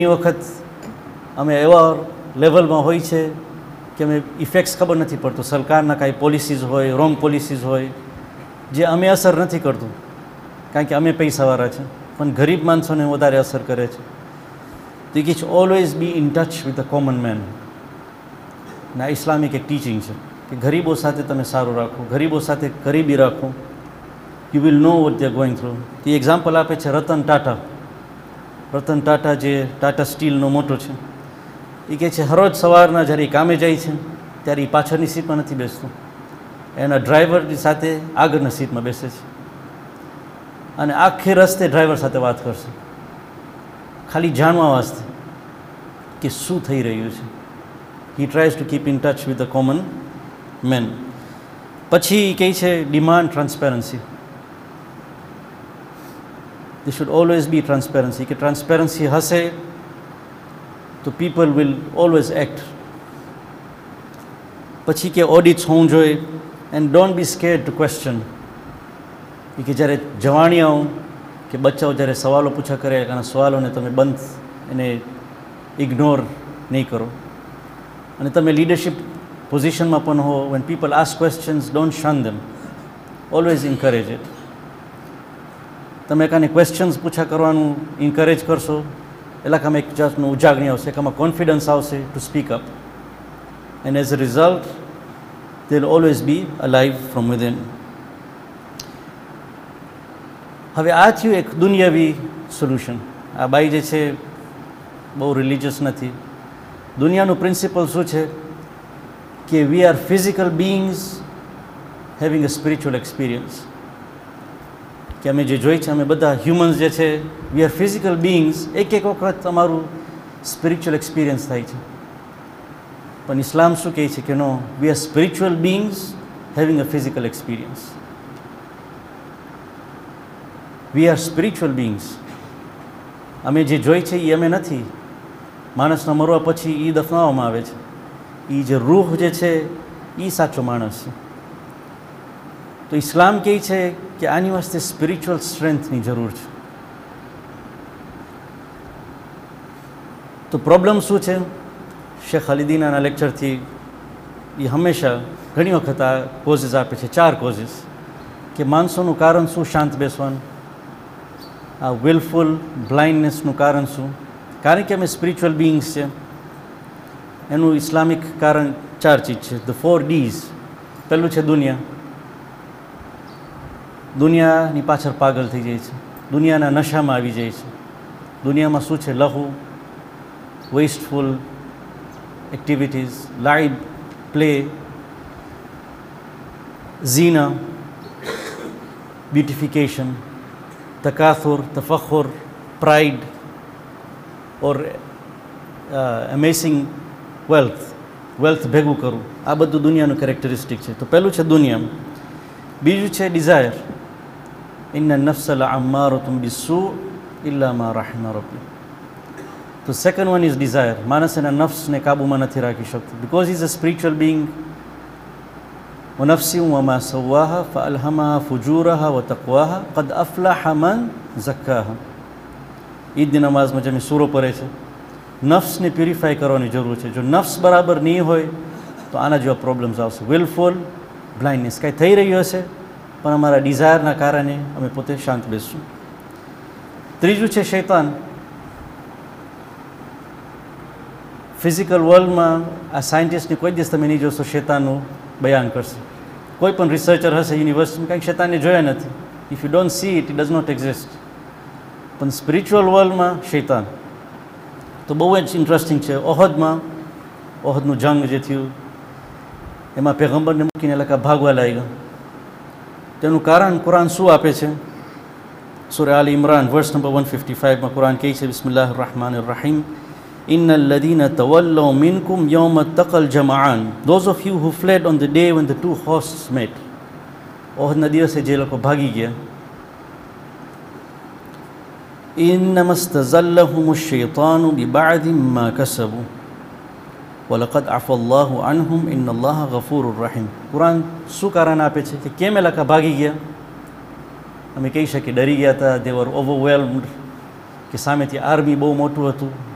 વખત અમે એવા લેવલમાં હોય છે કે અમે ઇફેક્ટ્સ ખબર નથી પડતું, સરકારના કાંઈ પોલિસીઝ હોય, રોંગ પોલિસીઝ હોય જે અમે અસર નથી કરતું કારણ કે અમે પૈસાવાળા છે, પણ ગરીબ માણસોને વધારે અસર કરે છે. તો it is always be in touch with the common main. ના ઇસ્લામિક એક ટીચિંગ છે કે ગરીબો સાથે તમે સારું રાખો, ગરીબો સાથે ગરીબી રાખો. You will know what they are going through. તે એક્ઝામ્પલ આપે છે રતન ટાટા. રતન ટાટા જે ટાટા સ્ટીલનો મોટો છે, એ કહે છે હરોજ સવારના જ્યારે કામે જાય છે ત્યારે એ પાછળની સીટમાં નથી બેસતો, એના ડ્રાઈવરની સાથે આગળની સીટમાં બેસે છે અને આખે રસ્તે ડ્રાઈવર સાથે વાત કરશે ખાલી જાણવા વાસ્તે કે શું થઈ રહ્યું છે. હી ટ્રાયઝ to keep in touch with the common main. પછી કહે છે demand transparency. There should always be transparency. કે ટ્રાન્સપેરન્સી હશે તો પીપલ વિલ ઓલવેઝ એક્ટ. પછી કે ઓડિટ્સ હોવું જોઈએ and don't be scared two question. કે જ્યારે જવાણિયાઓ કે બચ્ચાઓ જ્યારે સવાલો પૂછા કરે એના સવાલોને તમે બંધ એને ઇગ્નોર નહીં કરો. અને તમે લીડરશિપ પોઝિશનમાં પણ હો, when people ask questions, don't shun them. Always encourage it. તમે કાને ક્વેશ્ચન્સ પૂછા કરવાનું ઇન્કરેજ કરશો એટલે કે અમે એક જાતનું ઉજાગણી આવશે, કે આમાં કોન્ફિડન્સ આવશે to speak up, and as a result they will always be alive from within. હવે આ થયું એક દુનિયાવી સોલ્યુશન. આ બાઈ જે છે બહુ રિલિજિયસ નથી. દુનિયાનું પ્રિન્સિપલ શું છે કે we are physical બીઇંગ્સ having a spiritual experience. કે અમે જે જોઈ છે અમે બધા હ્યુમન્સ જે છે વી આર ફિઝિકલ બીઇંગ્સ. એક વખત અમારું સ્પિરિચ્યુઅલ એક્સપિરિયન્સ થાય છે, પણ ઇસ્લામ શું કહે છે કે નો, we are spiritual બીઇંગ્સ having a physical experience. We are spiritual બીઇંગ્સ. અમે જે જોઈ છે એ અમે નથી. માણસના મરવા પછી એ દફનાવવામાં આવે છે. એ જે રૂહ જે છે એ સાચો માણસ છે. તો ઇસ્લામ કહે છે કે આની વાસ્તે સ્પિરિચ્યુઅલ સ્ટ્રેન્થની જરૂર છે. તો પ્રોબ્લેમ શું છે? શેખ અલીદીનાના લેક્ચરથી એ હંમેશા ઘણી વખત આ કોઝિસ આપે છે, 4 કોઝિસ, કે માણસોનું કારણ શું શાંત બેસવાનું, આ વિલફુલ બ્લાઇન્ડનેસનું કારણ શું, કારણ કે અમે સ્પિરિચ્યુઅલ બીઇંગ્સ છે. એનું ઇસ્લામિક કારણ 4 ચીજ છે, ધ 4 Ds. પહેલું છે દુનિયા. દુનિયાની પાછળ પાગલ થઈ જાય છે, દુનિયાના નશામાં આવી જાય છે. દુનિયામાં શું છે? લહુ, વેસ્ટફુલ એક્ટિવિટીઝ, લાઇબ, પ્લે, ઝીના, બ્યુટિફિકેશન, તકાથુર, તફખુર, પ્રાઇડ ઓર અમેઝિંગ વેલ્થ ભેગું કરવું. આ બધું દુનિયાનું કેરેક્ટરિસ્ટિક છે. તો પહેલું છે દુનિયા. બીજું છે ડિઝાયર. ઇન્ન નફ્સ લઅમ્મારતુમ બિસ્સૂ ઇલ્લા મા રહિમ રબ્બી. તો સેકન્ડ વન ઇઝ ડિઝાયર. માણસ એના નફ્સને કાબૂમાં નથી રાખી શકતો, because is a spiritual being. વનફ્સિન વમા સવ્વાહા ફઅલ્હમાહા ફુજૂરહા વતક્વાહા કદ અફલહ મન ઝક્કાહા. ઈદની નમાઝમાં જેમ સૂરો પડે છે, નફ્સને પ્યુરિફાય કરવાની જરૂર છે. જો નફ્સ બરાબર નહીં હોય તો આના જેવા પ્રોબ્લેમ્સ આવશે. વિલફુલ બ્લાઇન્ડનેસ, કાંઈ થઈ રહ્યું હશે પણ અમારા ડિઝાયરના કારણે અમે પોતે શાંત બેસશું. ત્રીજું છે શૈતાન. ફિઝિકલ વર્લ્ડમાં આ સાયન્ટિસ્ટને કોઈ દિવસ તમે નહીં જોશો શૈતાનનું બયાન કરશે. કોઈ પણ રિસર્ચર હશે યુનિવર્સિટીમાં, કંઈક શૈતાનને જોયા નથી. If you don't see it, it does not exist. પણ સ્પિરિચ્યુઅલ વર્લ્ડમાં શૈતાન તો બહુ જ ઇન્ટરેસ્ટિંગ છે. ઓહદનું જંગ જે થયું એમાં પેગમ્બરને મૂકીને લખા ભાગવા લાગ્યા. તેનું કારણ કુરાન શું આપે છે? સૂરા આલ ઇમરાન વર્સ નંબર 155માં કુરાન કહે છે, બિસ્મિલ્લાહિર rahmanir rahim, innal ladina tawallaw minkum yawma taqal jama'an, those of you who fled on the day when the two hosts met. ઓહદના દિવસે જે લોકો ભાગી ગયા, innama istazallahum ash-shaytanu bi ba'di ma kasabu વલકદ આફલ્લાહુ અનહુમ ઇન્નલ્લાહ ગફૂરુર Rahim. Quran શું કારણ આપે છે કે કેમ એ લોકો ભાગી ગયા? અમે કહી શકીએ ડરી ગયા હતા, દે વર ઓવરવેલ્મ્ડ, કે સામેથી આર્મી બહુ મોટું હતું,